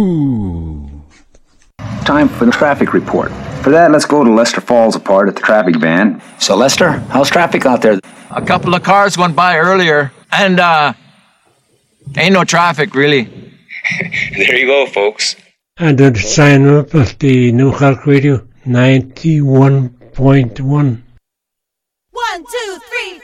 Time for the traffic report. For that, let's go to Lester Falls Apart at the traffic van. So, Lester, how's traffic out there? A couple of cars went by earlier, and ain't no traffic, really. There you go, folks. And then sign up at the New Cork Radio 91.1. 1, 2, 3.